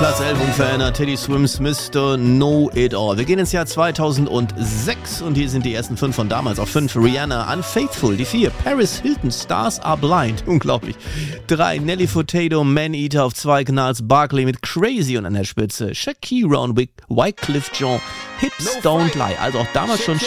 Platz 11 unverändert. Teddy Swims Mr. Know It All. Wir gehen ins Jahr 2006 und hier sind die ersten 5 von damals. Auf 5 Rihanna, Unfaithful. Die 4 Paris Hilton, Stars Are Blind. Unglaublich. 3 Nelly Furtado, Man Eater. Auf 2 Gnarls Barkley mit Crazy und an der Spitze Shakira und Wyclef Jean, Hips Don't Lie. Also auch damals schon